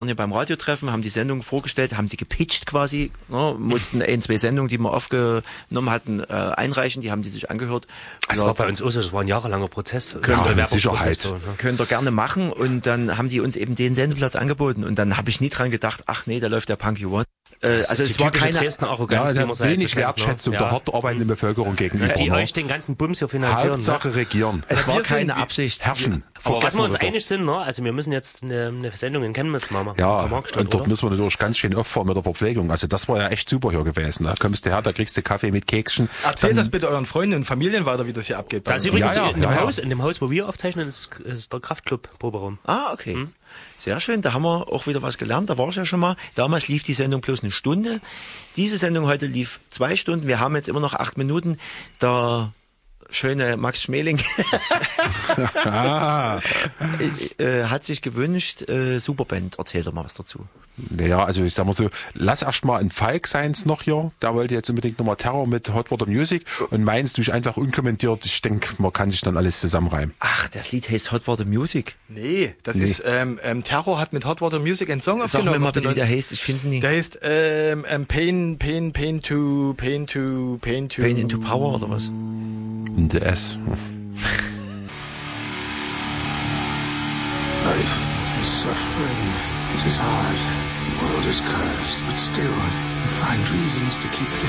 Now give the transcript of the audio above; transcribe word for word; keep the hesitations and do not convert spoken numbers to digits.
beim Radiotreffen, haben die Sendung vorgestellt, haben sie gepitcht quasi, ne, mussten ein, zwei Sendungen, die wir aufgenommen hatten, äh, einreichen, die haben die sich angehört. Das ja, war bei uns auch so, das war ein jahrelanger Prozess. Könnt ihr, Sicherheit. Ne? Könnt ihr gerne machen und dann haben die uns eben den Sendeplatz angeboten und dann habe ich nie dran gedacht, ach nee, da läuft der Punky One. Äh, also es war keine Arroganz, ja, wenig Wertschätzung der hart arbeitenden Bevölkerung gegenüber. Ja, die ne? euch den ganzen Bums hier finanzieren. Hauptsache ne? regieren. Es war keine Absicht. Herrschen. Aber was wir uns einig sind, ne? Also wir müssen jetzt eine, eine Sendung in Chemnitz machen. Ja, und dort müssen wir natürlich ganz schön auffahren mit der Verpflegung. Also das war ja echt super hier gewesen. Da kommst du her, da kriegst du Kaffee mit Kekschen. Erzählt das bitte euren Freunden und Familien weiter, wie das hier abgeht. Das ist übrigens ja, ja, in, dem ja, Haus, ja. in dem Haus, wo wir aufzeichnen, ist, ist der Kraftclub Proberaum. Ah, okay. Hm? Sehr schön, da haben wir auch wieder was gelernt, da war ich ja schon mal. Damals lief die Sendung bloß eine Stunde. Diese Sendung heute lief zwei Stunden. Wir haben jetzt immer noch acht Minuten. Der schöne Max Schmeling ah. äh, hat sich gewünscht, äh, Superband. Erzähl doch mal was dazu. Naja, also ich sag mal so, lass erst mal ein Falk seins noch hier. Der wollte jetzt unbedingt nochmal Terror mit Hot Water Music und meins durch einfach unkommentiert. Ich denke, man kann sich dann alles zusammenreimen. Ach, das Lied heißt Hot Water Music. Nee, das Nee. ist, ähm, ähm, Terror hat mit Hot Water Music einen Song Sag aufgenommen. mir mal auf den bitte, wie der heißt, ich finde nie. Der heißt, ähm, ähm, Pain, Pain, Pain to, Pain to, Pain to... Pain into Power oder was? In the S. Life is suffering. It is hard. The world is cursed, but still, you find reasons to keep living.